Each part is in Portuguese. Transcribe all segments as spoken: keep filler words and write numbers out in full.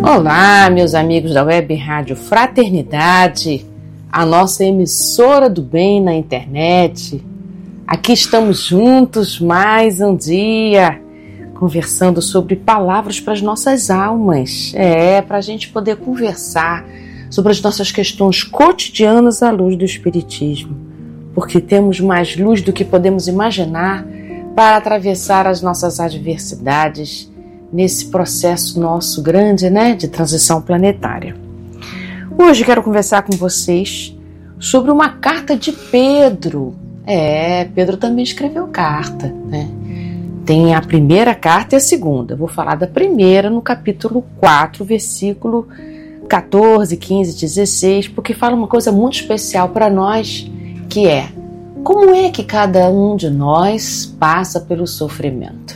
Olá, meus amigos da Web Rádio Fraternidade, a nossa emissora do bem na internet. Aqui estamos juntos mais um dia, conversando sobre palavras para as nossas almas. É, para a gente poder conversar sobre as nossas questões cotidianas à luz do Espiritismo. Porque temos mais luz do que podemos imaginar para atravessar as nossas adversidades nesse processo nosso grande, né, de transição planetária. Hoje quero conversar com vocês sobre uma carta de Pedro. É, Pedro também escreveu carta, né? Tem a primeira carta e a segunda. Eu vou falar da primeira no capítulo quatro, versículo catorze, quinze, dezesseis, porque fala uma coisa muito especial para nós, que é: como é que cada um de nós passa pelo sofrimento?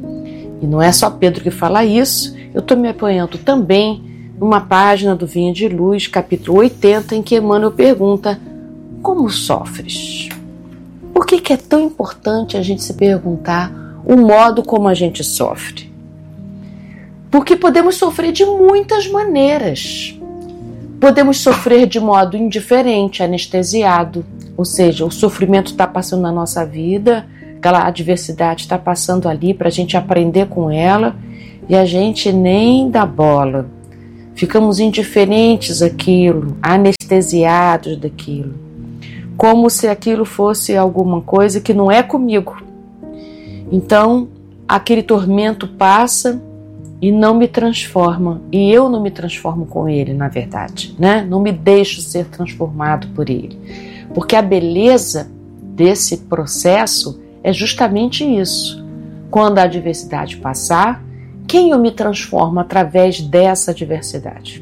E não é só Pedro que fala isso, eu estou me apoiando também numa página do Vinha de Luz, capítulo oitenta, em que Emmanuel pergunta: como sofres? Por que que é tão importante a gente se perguntar o modo como a gente sofre? Porque podemos sofrer de muitas maneiras. Podemos sofrer de modo indiferente, anestesiado, ou seja, o sofrimento está passando na nossa vida, aquela adversidade está passando ali para a gente aprender com ela e a gente nem dá bola. Ficamos indiferentes àquilo, anestesiados daquilo, como se aquilo fosse alguma coisa que não é comigo. Então, aquele tormento passa e não me transforma, e eu não me transformo com ele, na verdade, né? Não me deixo ser transformado por ele, porque a beleza desse processo é justamente isso. Quando a adversidade passar, quem eu me transformo através dessa adversidade?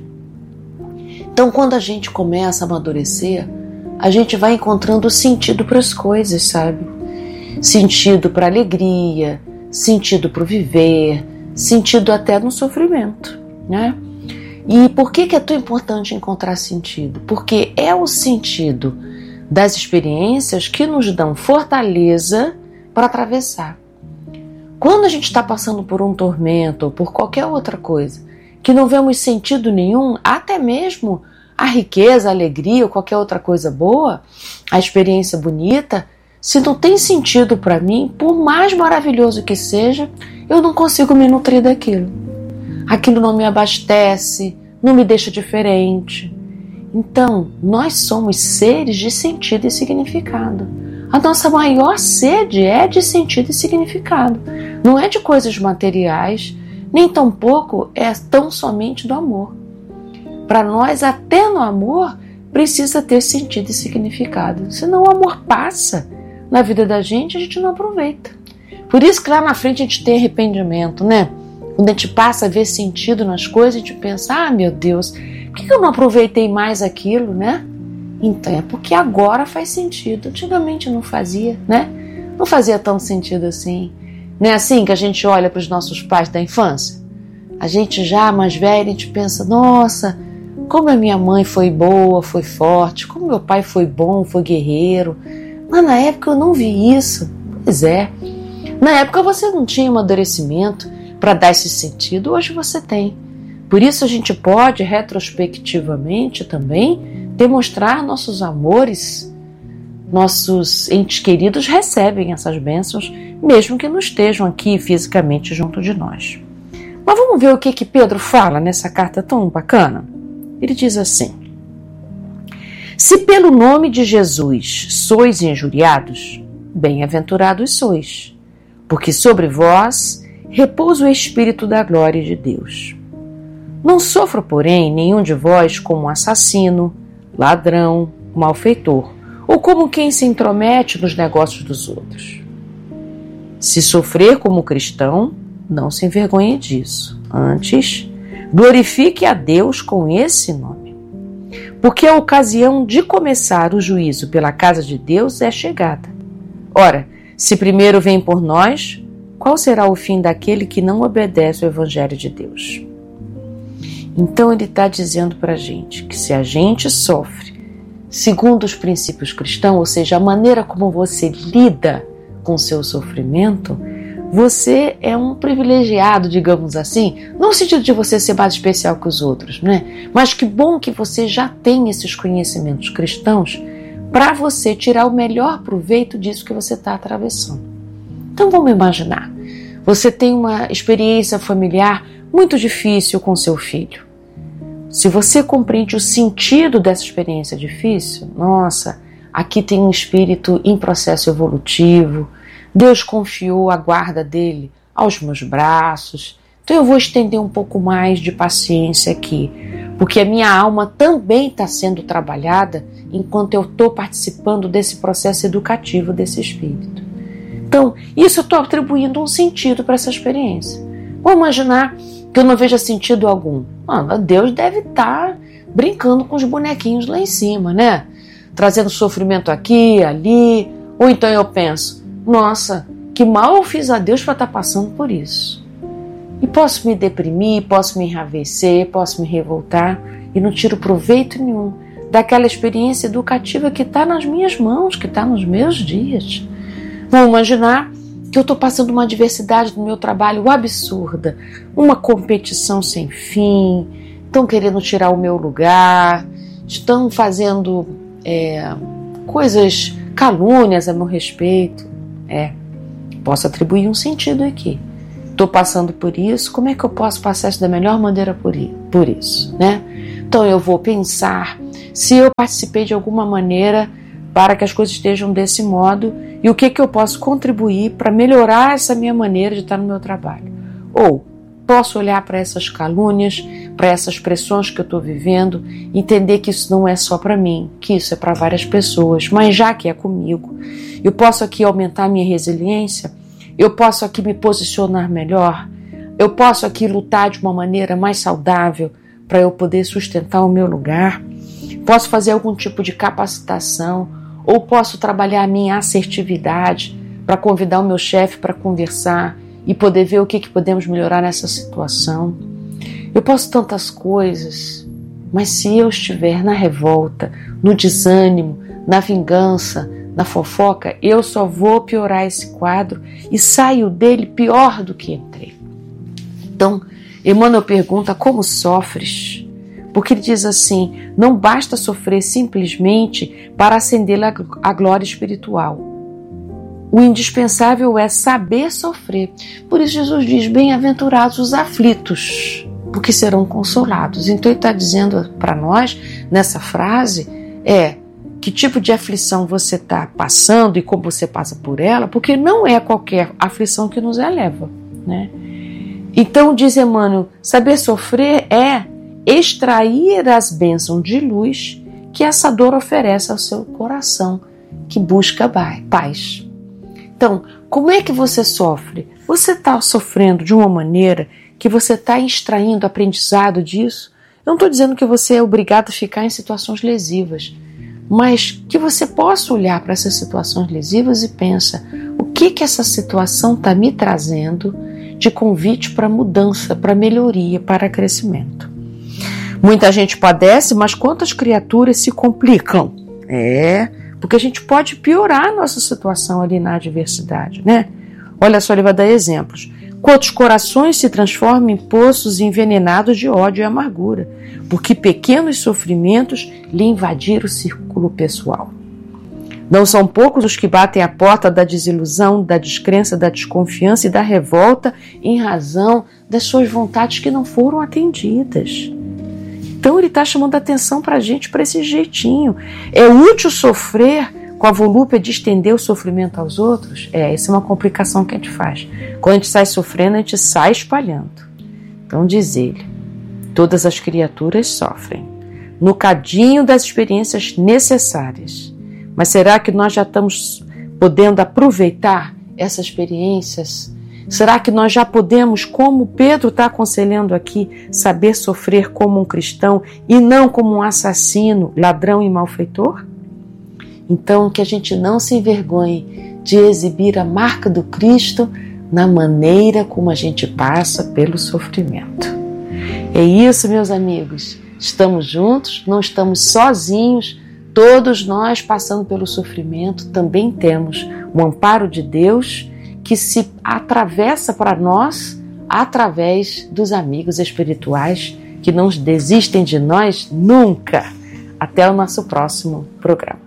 Então, quando a gente começa a amadurecer, a gente vai encontrando sentido para as coisas, sabe? Sentido para a alegria, sentido para o viver, sentido até no sofrimento, né? E por que que é tão importante encontrar sentido? Porque é o sentido das experiências que nos dão fortaleza para atravessar. Quando a gente está passando por um tormento ou por qualquer outra coisa que não vemos sentido nenhum, até mesmo a riqueza, a alegria ou qualquer outra coisa boa, a experiência bonita, se não tem sentido para mim, por mais maravilhoso que seja, eu não consigo me nutrir daquilo. Aquilo não me abastece, não me deixa diferente. Então, nós somos seres de sentido e significado. A nossa maior sede é de sentido e significado. Não é de coisas materiais, nem tampouco é tão somente do amor. Para nós, até no amor, precisa ter sentido e significado. Senão o amor passa na vida da gente, a gente não aproveita. Por isso que lá na frente a gente tem arrependimento, né? Quando a gente passa a ver sentido nas coisas, a gente pensa: ah, meu Deus, por que eu não aproveitei mais aquilo, né? Então é porque agora faz sentido. Antigamente não fazia, né? Não fazia tanto sentido assim. Não é assim que a gente olha para os nossos pais da infância? A gente já mais velha, a gente pensa: nossa, como a minha mãe foi boa, foi forte, como meu pai foi bom, foi guerreiro. Mas na época eu não vi isso. Pois é. Na época você não tinha amadurecimento para dar esse sentido, hoje você tem. Por isso a gente pode, retrospectivamente também, demonstrar nossos amores. Nossos entes queridos recebem essas bênçãos, mesmo que não estejam aqui fisicamente junto de nós. Mas vamos ver o que, que Pedro fala nessa carta tão bacana? Ele diz assim: se pelo nome de Jesus sois injuriados, bem-aventurados sois, porque sobre vós repousa o Espírito da glória de Deus. Não sofra, porém, nenhum de vós como assassino, ladrão, malfeitor, ou como quem se intromete nos negócios dos outros. Se sofrer como cristão, não se envergonhe disso. Antes, glorifique a Deus com esse nome. Porque a ocasião de começar o juízo pela casa de Deus é chegada. Ora, se primeiro vem por nós, qual será o fim daquele que não obedece ao Evangelho de Deus? Então ele está dizendo para a gente que se a gente sofre segundo os princípios cristãos, ou seja, a maneira como você lida com o seu sofrimento, você é um privilegiado, digamos assim, não no sentido de você ser mais especial que os outros, né? Mas que bom que você já tem esses conhecimentos cristãos para você tirar o melhor proveito disso que você está atravessando. Então vamos imaginar, você tem uma experiência familiar muito difícil com seu filho. Se você compreende o sentido dessa experiência difícil, nossa, aqui tem um espírito em processo evolutivo, Deus confiou a guarda dele aos meus braços, então eu vou estender um pouco mais de paciência aqui, porque a minha alma também está sendo trabalhada enquanto eu estou participando desse processo educativo desse espírito. Então, isso eu estou atribuindo um sentido para essa experiência. Vamos imaginar que eu não veja sentido algum. Ah, Deus deve estar brincando com os bonequinhos lá em cima, né? Trazendo sofrimento aqui, ali. Ou então eu penso, nossa, que mal eu fiz a Deus para estar passando por isso. E posso me deprimir, posso me enraivecer, posso me revoltar e não tiro proveito nenhum daquela experiência educativa que está nas minhas mãos, que está nos meus dias. Vamos imaginar que eu estou passando uma adversidade no meu trabalho absurda, uma competição sem fim, estão querendo tirar o meu lugar, estão fazendo é, coisas, calúnias a meu respeito. É, posso atribuir um sentido aqui. Estou passando por isso, como é que eu posso passar isso da melhor maneira por, por isso, né? Então eu vou pensar se eu participei de alguma maneira para que as coisas estejam desse modo e o que, que eu posso contribuir para melhorar essa minha maneira de estar no meu trabalho. Ou posso olhar para essas calúnias, para essas pressões que eu estou vivendo, entender que isso não é só para mim, que isso é para várias pessoas, mas já que é comigo, eu posso aqui aumentar a minha resiliência, eu posso aqui me posicionar melhor, eu posso aqui lutar de uma maneira mais saudável para eu poder sustentar o meu lugar, posso fazer algum tipo de capacitação, ou posso trabalhar a minha assertividade para convidar o meu chefe para conversar e poder ver o que, que podemos melhorar nessa situação. Eu posso tantas coisas, mas se eu estiver na revolta, no desânimo, na vingança, na fofoca, eu só vou piorar esse quadro e saio dele pior do que entrei. Então, Emmanuel pergunta como sofres? Porque ele diz assim, não basta sofrer simplesmente para ascender a glória espiritual. O indispensável é saber sofrer. Por isso Jesus diz, bem-aventurados os aflitos, porque serão consolados. Então ele está dizendo para nós, nessa frase, é que tipo de aflição você está passando e como você passa por ela, porque não é qualquer aflição que nos eleva, né? Então diz Emmanuel, saber sofrer é extrair as bênçãos de luz que essa dor oferece ao seu coração, que busca paz. Então, como é que você sofre? Você está sofrendo de uma maneira que você está extraindo aprendizado disso? Eu não estou dizendo que você é obrigado a ficar em situações lesivas, mas que você possa olhar para essas situações lesivas e pensa, o que que essa situação está me trazendo de convite para mudança, para melhoria, para crescimento? Muita gente padece, mas quantas criaturas se complicam? É, porque a gente pode piorar a nossa situação ali na adversidade, né? Olha só, ele vai dar exemplos. Quantos corações se transformam em poços envenenados de ódio e amargura, porque pequenos sofrimentos lhe invadiram o círculo pessoal. Não são poucos os que batem a porta da desilusão, da descrença, da desconfiança e da revolta em razão das suas vontades que não foram atendidas. Então ele está chamando a atenção para a gente para esse jeitinho. É útil sofrer com a volúpia de estender o sofrimento aos outros? É, essa é uma complicação que a gente faz. Quando a gente sai sofrendo, a gente sai espalhando. Então diz ele, todas as criaturas sofrem, no cadinho das experiências necessárias. Mas será que nós já estamos podendo aproveitar essas experiências? Será que nós já podemos, como Pedro está aconselhando aqui, saber sofrer como um cristão e não como um assassino, ladrão e malfeitor? Então, que a gente não se envergonhe de exibir a marca do Cristo na maneira como a gente passa pelo sofrimento. É isso, meus amigos. Estamos juntos, não estamos sozinhos. Todos nós, passando pelo sofrimento, também temos o amparo de Deus que se atravessa para nós através dos amigos espirituais que não desistem de nós nunca. Até o nosso próximo programa.